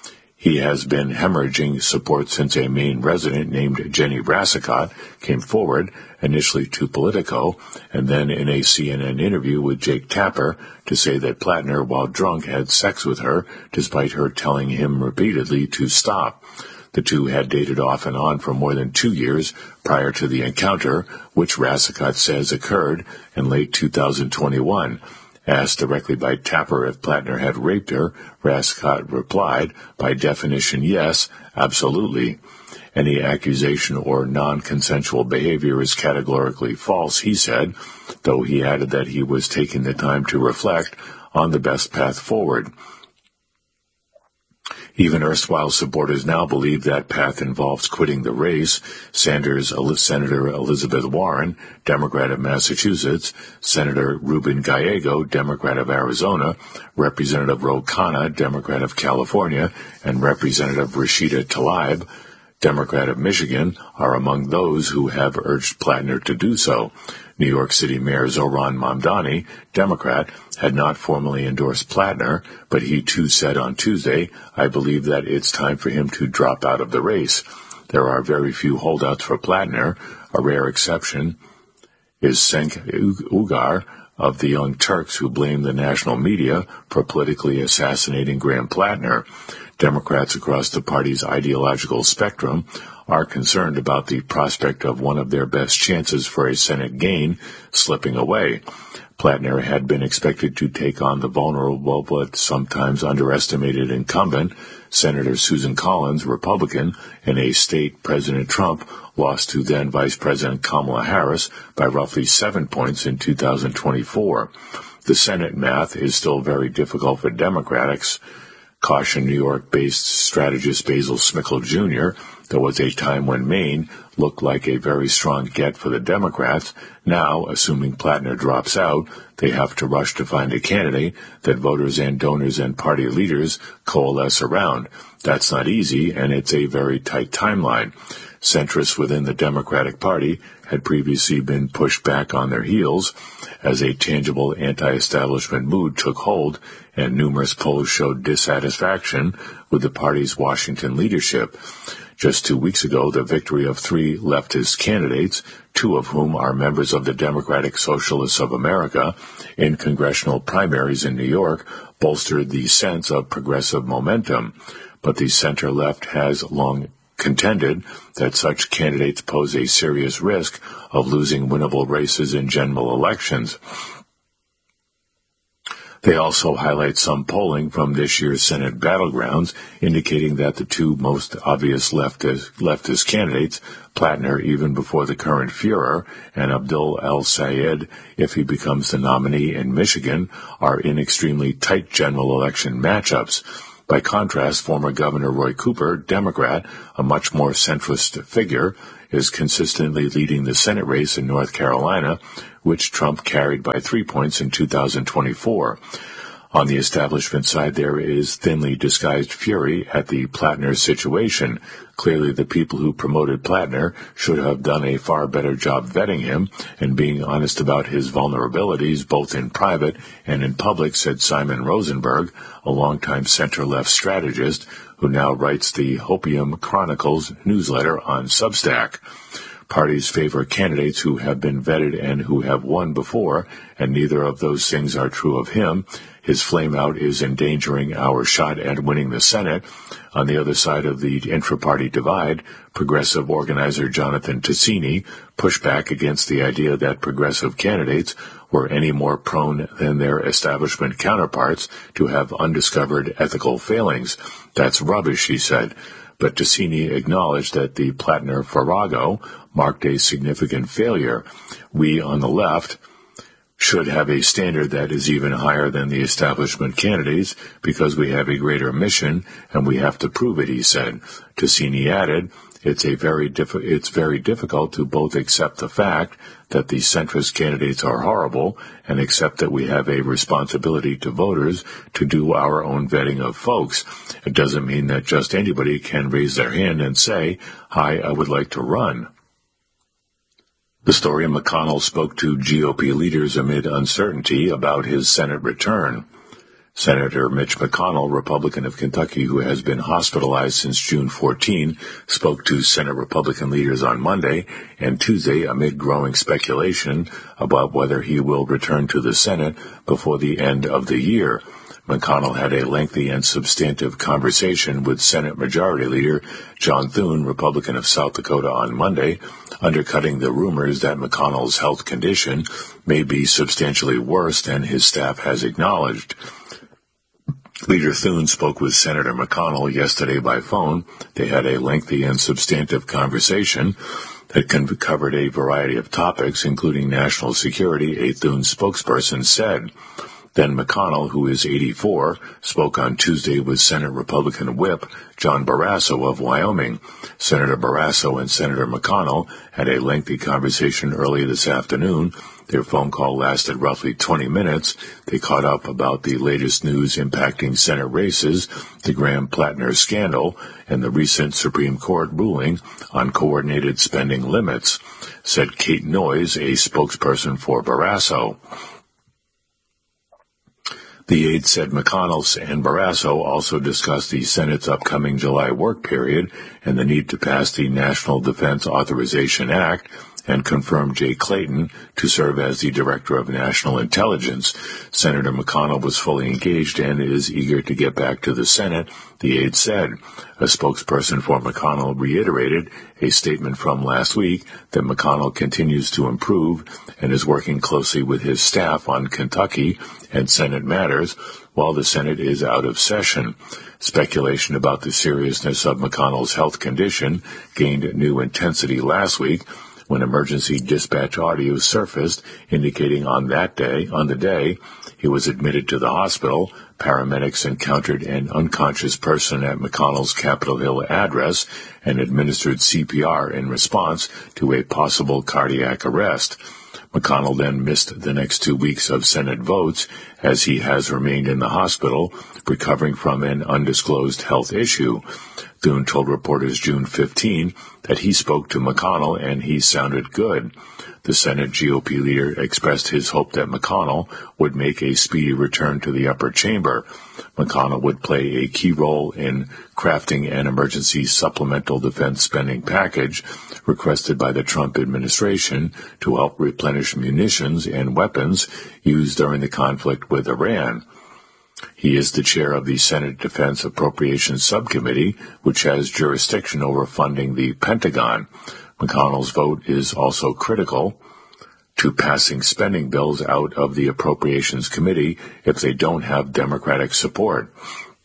he has been hemorrhaging support since a Maine resident named Jenny Rassicot came forward, initially to Politico, and then in a CNN interview with Jake Tapper, to say that Plattner, while drunk, had sex with her, despite her telling him repeatedly to stop. The two had dated off and on for more than 2 years prior to the encounter, which Rassicot says occurred in late 2021. Asked directly by Tapper if Plattner had raped her, Rassicot replied, "By definition, yes, absolutely." Any accusation or non-consensual behavior is categorically false, he said, though he added that he was taking the time to reflect on the best path forward. Even erstwhile supporters now believe that path involves quitting the race. Senator Elizabeth Warren, Democrat of Massachusetts, Senator Ruben Gallego, Democrat of Arizona, Representative Ro Khanna, Democrat of California, and Representative Rashida Tlaib, Democrat of Michigan, are among those who have urged Plattner to do so. New York City Mayor Zohran Mamdani, Democrat, had not formally endorsed Plattner, but he too said on Tuesday, "I believe that it's time for him to drop out of the race." There are very few holdouts for Plattner. A rare exception is Cenk Uygur of the Young Turks, who blame the national media for politically assassinating Graham Plattner. Democrats across the party's ideological spectrum are concerned about the prospect of one of their best chances for a Senate gain slipping away. Plattner had been expected to take on the vulnerable but sometimes underestimated incumbent, Senator Susan Collins, Republican, in a state President Trump lost to then Vice President Kamala Harris by roughly 7 points in 2024. The Senate math is still very difficult for Democrats, cautioned New York-based strategist Basil Smikle Jr. There was a time when Maine looked like a very strong get for the Democrats. Now, assuming Plattner drops out, they have to rush to find a candidate that voters and donors and party leaders coalesce around. That's not easy, and it's a very tight timeline. Centrists within the Democratic Party had previously been pushed back on their heels as a tangible anti-establishment mood took hold, and numerous polls showed dissatisfaction with the party's Washington leadership. Just 2 weeks ago, the victory of 3 leftist candidates, 2 of whom are members of the Democratic Socialists of America, in congressional primaries in New York, bolstered the sense of progressive momentum. But the center-left has long contended that such candidates pose a serious risk of losing winnable races in general elections. They also highlight some polling from this year's Senate battlegrounds, indicating that the 2 most obvious leftist candidates, Plattner even before the current Führer, and Abdul El-Sayed, if he becomes the nominee in Michigan, are in extremely tight general election matchups. By contrast, former Governor Roy Cooper, Democrat, a much more centrist figure, is consistently leading the Senate race in North Carolina, which Trump carried by 3 points in 2024. On the establishment side, there is thinly disguised fury at the Plattner situation. Clearly, the people who promoted Plattner should have done a far better job vetting him and being honest about his vulnerabilities, both in private and in public, said Simon Rosenberg, a longtime center-left strategist who now writes the Hopium Chronicles newsletter on Substack. Parties favor candidates who have been vetted and who have won before, and neither of those things are true of him. His flameout is endangering our shot at winning the Senate. On the other side of the intra-party divide, progressive organizer Jonathan Ticini pushed back against the idea that progressive candidates were any more prone than their establishment counterparts to have undiscovered ethical failings. That's rubbish, he said. But Ticini acknowledged that the Plattner-Farrago marked a significant failure. We on the left should have a standard that is even higher than the establishment candidates because we have a greater mission and we have to prove it, he said. Ticini added, it's very difficult to both accept the fact that the centrist candidates are horrible and accept that we have a responsibility to voters to do our own vetting of folks. It doesn't mean that just anybody can raise their hand and say, hi, I would like to run. Historian McConnell spoke to GOP leaders amid uncertainty about his Senate return. Senator Mitch McConnell, Republican of Kentucky, who has been hospitalized since June 14, spoke to Senate Republican leaders on Monday and Tuesday amid growing speculation about whether he will return to the Senate before the end of the year. McConnell had a lengthy and substantive conversation with Senate Majority Leader John Thune, Republican of South Dakota, on Monday, undercutting the rumors that McConnell's health condition may be substantially worse than his staff has acknowledged. Leader Thune spoke with Senator McConnell yesterday by phone. They had a lengthy and substantive conversation that covered a variety of topics, including national security, a Thune spokesperson said. Then McConnell, who is 84, spoke on Tuesday with Senate Republican Whip John Barrasso of Wyoming. Senator Barrasso and Senator McConnell had a lengthy conversation early this afternoon. Their phone call lasted roughly 20 minutes. They caught up about the latest news impacting Senate races, the Graham-Plattner scandal, and the recent Supreme Court ruling on coordinated spending limits, said Kate Noyes, a spokesperson for Barrasso. The aide said McConnell and Barrasso also discussed the Senate's upcoming July work period and the need to pass the National Defense Authorization Act and confirmed Jay Clayton to serve as the Director of National Intelligence. Senator McConnell was fully engaged and is eager to get back to the Senate, the aide said. A spokesperson for McConnell reiterated a statement from last week that McConnell continues to improve and is working closely with his staff on Kentucky and Senate matters while the Senate is out of session. Speculation about the seriousness of McConnell's health condition gained new intensity last week when emergency dispatch audio surfaced indicating on the day he was admitted to the hospital, paramedics encountered an unconscious person at McConnell's Capitol Hill address and administered CPR in response to a possible cardiac arrest. McConnell then missed the next 2 weeks of Senate votes as he has remained in the hospital, recovering from an undisclosed health issue. Thune told reporters June 15 that he spoke to McConnell and he sounded good. The Senate GOP leader expressed his hope that McConnell would make a speedy return to the upper chamber. McConnell would play a key role in crafting an emergency supplemental defense spending package requested by the Trump administration to help replenish munitions and weapons used during the conflict with Iran. He is the chair of the Senate Defense Appropriations Subcommittee, which has jurisdiction over funding the Pentagon. McConnell's vote is also critical to passing spending bills out of the Appropriations Committee if they don't have Democratic support.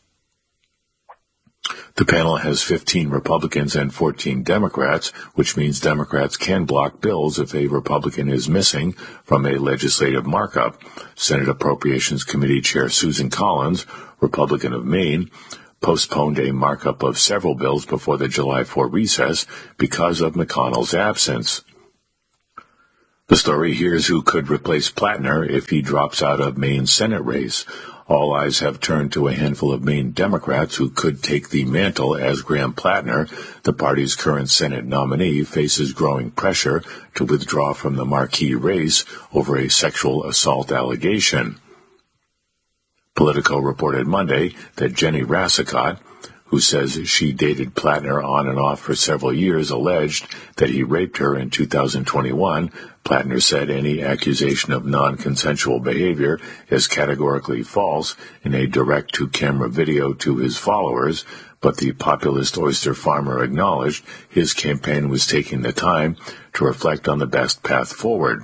The panel has 15 Republicans and 14 Democrats, which means Democrats can block bills if a Republican is missing from a legislative markup. Senate Appropriations Committee Chair Susan Collins, Republican of Maine, postponed a markup of several bills before the July 4 recess because of McConnell's absence. The story here is who could replace Plattner if he drops out of Maine's Senate race. All eyes have turned to a handful of Maine Democrats who could take the mantle as Graham Plattner, the party's current Senate nominee, faces growing pressure to withdraw from the marquee race over a sexual assault allegation. Politico reported Monday that Jenny Rassicot, who says she dated Plattner on and off for several years, alleged that he raped her in 2021. Plattner said any accusation of non-consensual behavior is categorically false in a direct-to-camera video to his followers, but the populist oyster farmer acknowledged his campaign was taking the time to reflect on the best path forward.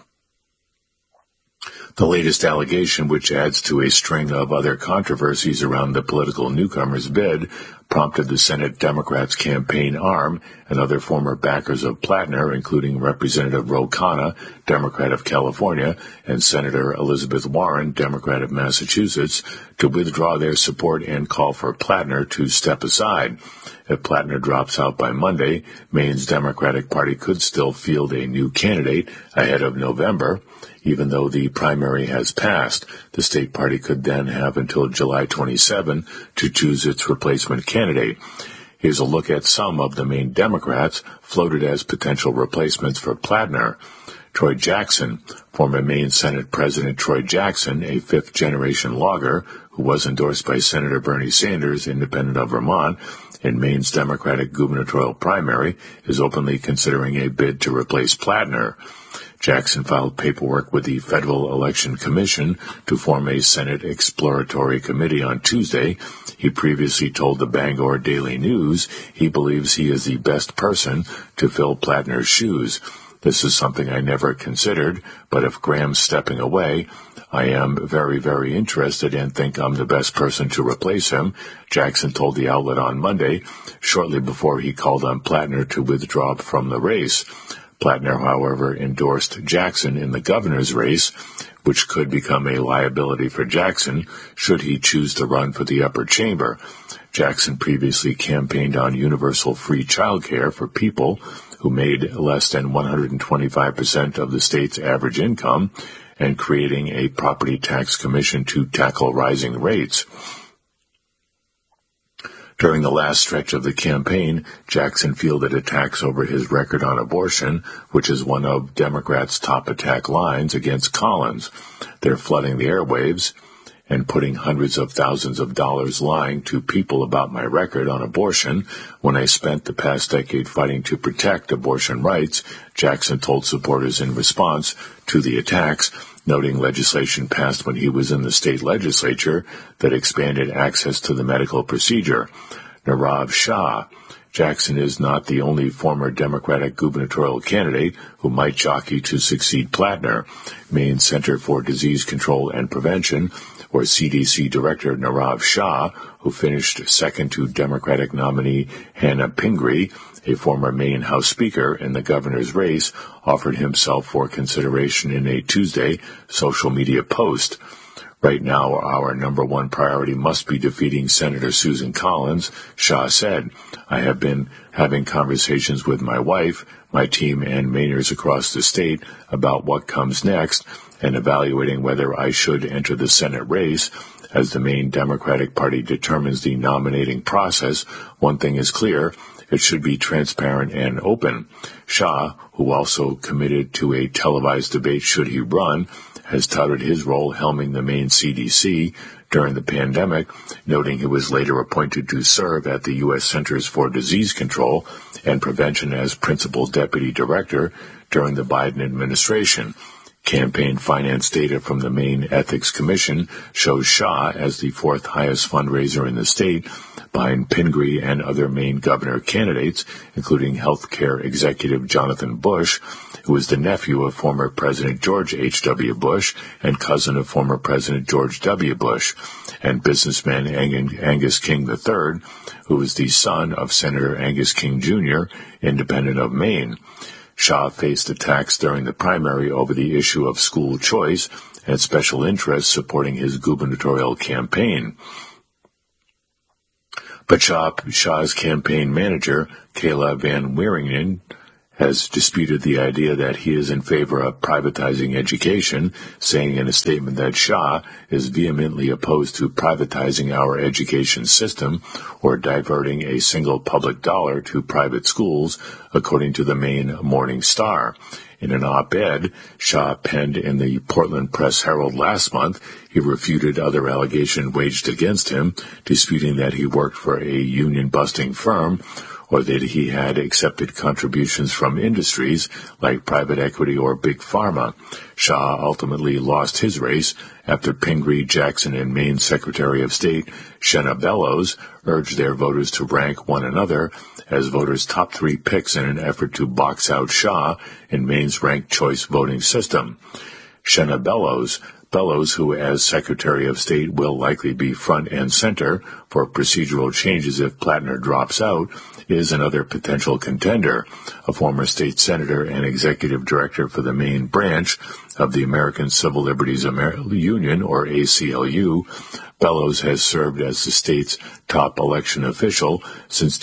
The latest allegation, which adds to a string of other controversies around the political newcomer's bid, prompted the Senate Democrats' campaign arm and other former backers of Plattner, including Representative Ro Khanna, Democrat of California, and Senator Elizabeth Warren, Democrat of Massachusetts, to withdraw their support and call for Plattner to step aside. If Plattner drops out by Monday, Maine's Democratic Party could still field a new candidate ahead of November. Even though the primary has passed, the state party could then have until July 27 to choose its replacement candidate. Here's a look at some of the Maine Democrats floated as potential replacements for Plattner. Troy Jackson, former Maine Senate President Troy Jackson, a fifth-generation logger who was endorsed by Senator Bernie Sanders, independent of Vermont, in Maine's Democratic gubernatorial primary, is openly considering a bid to replace Plattner. Jackson filed paperwork with the Federal Election Commission to form a Senate Exploratory Committee on Tuesday. He previously told the Bangor Daily News he believes he is the best person to fill Plattner's shoes. This is something I never considered, but if Graham's stepping away, I am very, very interested and think I'm the best person to replace him, Jackson told the outlet on Monday, shortly before he called on Plattner to withdraw from the race. Plattner, however, endorsed Jackson in the governor's race, which could become a liability for Jackson should he choose to run for the upper chamber. Jackson previously campaigned on universal free childcare for people who made less than 125% of the state's average income and creating a property tax commission to tackle rising rates. During the last stretch of the campaign, Jackson fielded attacks over his record on abortion, which is one of Democrats' top attack lines against Collins. They're flooding the airwaves and putting hundreds of thousands of dollars lying to people about my record on abortion when I spent the past decade fighting to protect abortion rights, Jackson told supporters in response to the attacks, noting legislation passed when he was in the state legislature that expanded access to the medical procedure. Nirav Shah. Jackson is not the only former Democratic gubernatorial candidate who might jockey to succeed Plattner. Maine Center for Disease Control and Prevention, or CDC Director Nirav Shah, who finished second to Democratic nominee Hannah Pingree, a former Maine House Speaker, in the governor's race, offered himself for consideration in a Tuesday social media post. Right now, our number one priority must be defeating Senator Susan Collins, Shah said. I have been having conversations with my wife, my team, and Mainers across the state about what comes next, and evaluating whether I should enter the Senate race. As the main Democratic Party determines the nominating process, one thing is clear: it should be transparent and open. Shah, who also committed to a televised debate should he run, has touted his role helming the Maine CDC during the pandemic, noting he was later appointed to serve at the U.S. Centers for Disease Control and Prevention as principal deputy director during the Biden administration. Campaign finance data from the Maine Ethics Commission shows Shah as the fourth highest fundraiser in the state, behind Pingree and other Maine governor candidates, including healthcare executive Jonathan Bush, who is the nephew of former President George H.W. Bush and cousin of former President George W. Bush, and businessman Angus King III, who is the son of Senator Angus King Jr., independent of Maine. Shah faced attacks during the primary over the issue of school choice and special interests supporting his gubernatorial campaign. But Shah's campaign manager, Kayla Van Wieringen, has disputed the idea that he is in favor of privatizing education, saying in a statement that Shah is vehemently opposed to privatizing our education system or diverting a single public dollar to private schools, according to the Maine Morning Star. In an op-ed Shah penned in the Portland Press-Herald last month, he refuted other allegations waged against him, disputing that he worked for a union-busting firm or that he had accepted contributions from industries like private equity or big pharma. Shah ultimately lost his race after Pingree, Jackson, and Maine Secretary of State Shenna Bellows urged their voters to rank one another as voters' top three picks in an effort to box out Shah in Maine's ranked choice voting system. Shenna Bellows, who as Secretary of State will likely be front and center for procedural changes if Plattner drops out, is another potential contender. A former state senator and executive director for the Maine branch of the American Civil Liberties Union, or ACLU, Bellows has served as the state's top election official since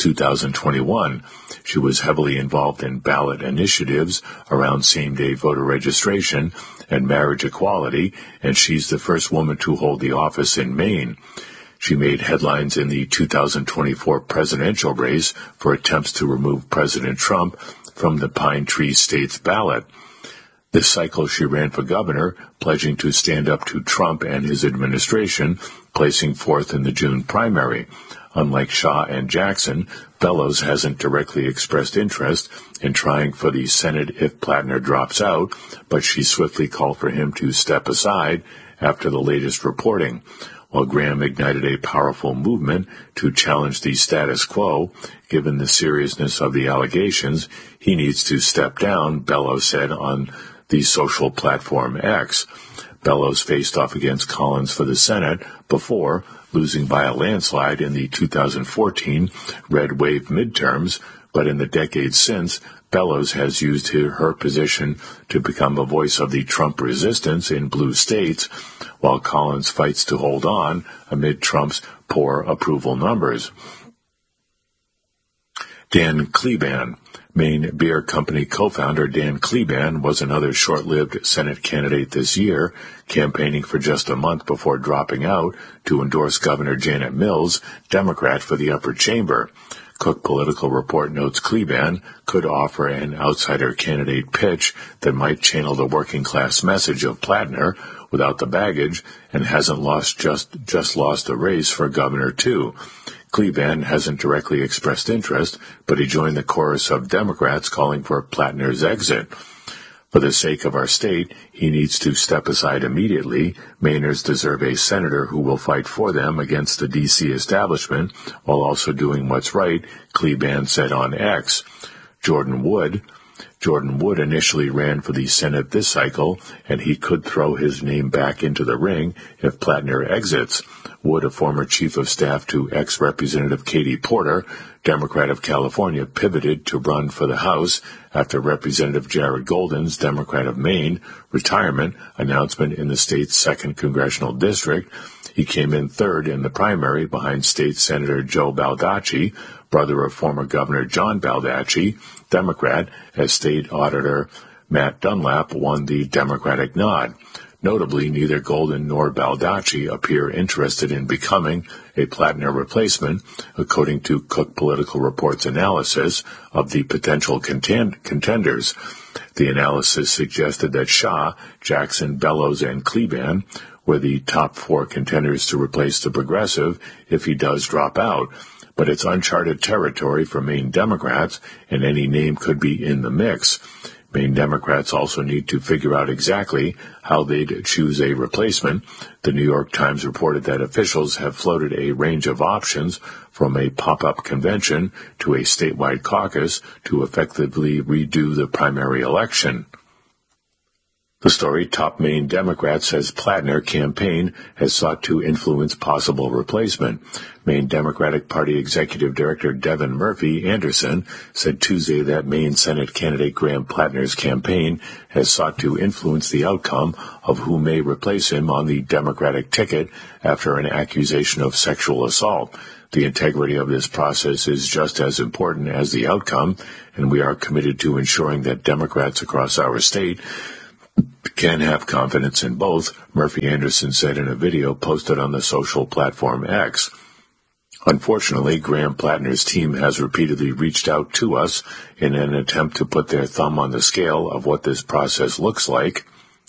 2021. She was heavily involved in ballot initiatives around same-day voter registration and marriage equality, and she's the first woman to hold the office in Maine. She made headlines in the 2024 presidential race for attempts to remove President Trump from the Pine Tree State's ballot. This cycle she ran for governor, pledging to stand up to Trump and his administration, placing fourth in the June primary. Unlike Shah and Jackson, Bellows hasn't directly expressed interest in trying for the Senate if Plattner drops out, but she swiftly called for him to step aside after the latest reporting. While Graham ignited a powerful movement to challenge the status quo, given the seriousness of the allegations, he needs to step down, Bellows said on the social platform X. Bellows faced off against Collins for the Senate before losing by a landslide in the 2014 red wave midterms, but in the decades since, Bellows has used her position to become a voice of the Trump resistance in blue states, while Collins fights to hold on amid Trump's poor approval numbers. Dan Kleban, Maine Beer Company co-founder Dan Kleban, was another short-lived Senate candidate this year, campaigning for just a month before dropping out to endorse Governor Janet Mills, Democrat, for the upper chamber. Cook Political Report notes Kleban could offer an outsider candidate pitch that might channel the working-class message of Plattner without the baggage, and hasn't just lost a race for governor, too. Kleban hasn't directly expressed interest, but he joined the chorus of Democrats calling for Plattner's exit. For the sake of our state, he needs to step aside immediately. Mainers deserve a senator who will fight for them against the D.C. establishment while also doing what's right, Kleban said on X. Jordan Wood initially ran for the Senate this cycle, and he could throw his name back into the ring if Plattner exits. Wood, a former chief of staff to ex-Representative Katie Porter, Democrat of California, pivoted to run for the House after Representative Jared Golden's, Democrat of Maine, retirement announcement in the state's 2nd congressional district. He came in third in the primary behind State Senator Joe Baldacci, brother of former Governor John Baldacci, Democrat, as State Auditor Matt Dunlap won the Democratic nod. Notably, neither Golden nor Baldacci appear interested in becoming a Plattner replacement, according to Cook Political Report's analysis of the potential contenders. The analysis suggested that Shah, Jackson, Bellows, and Cleban were the top 4 contenders to replace the Progressive if he does drop out. But it's uncharted territory for Maine Democrats, and any name could be in the mix. Maine Democrats also need to figure out exactly how they'd choose a replacement. The New York Times reported that officials have floated a range of options, from a pop-up convention to a statewide caucus, to effectively redo the primary election. The story, top Maine Democrat says Plattner campaign has sought to influence possible replacement. Maine Democratic Party Executive Director Devin Murphy Anderson said Tuesday that Maine Senate candidate Graham Plattner's campaign has sought to influence the outcome of who may replace him on the Democratic ticket after an accusation of sexual assault. The integrity of this process is just as important as the outcome, and we are committed to ensuring that Democrats across our state can have confidence in both, Murphy Anderson said in a video posted on the social platform X. Unfortunately, Graham Plattner's team has repeatedly reached out to us in an attempt to put their thumb on the scale of what this process looks like.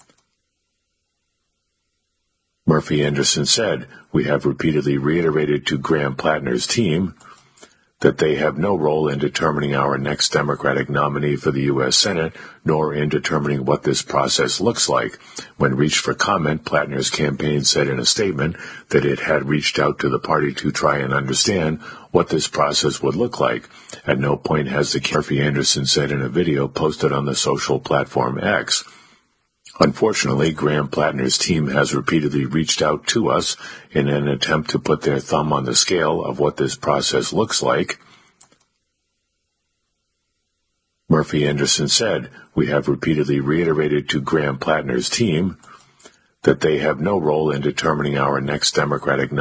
Murphy Anderson said, "We have repeatedly reiterated to Graham Plattner's team that they have no role in determining our next Democratic nominee for the U.S. Senate, nor in determining what this process looks like." When reached for comment, Plattner's campaign said in a statement that it had reached out to the party to try and understand what this process would look like. At no point has Murphy Anderson said in a video posted on the social platform X. Unfortunately, Graham Plattner's team has repeatedly reached out to us in an attempt to put their thumb on the scale of what this process looks like. Murphy Anderson said, "We have repeatedly reiterated to Graham Plattner's team that they have no role in determining our next Democratic nominee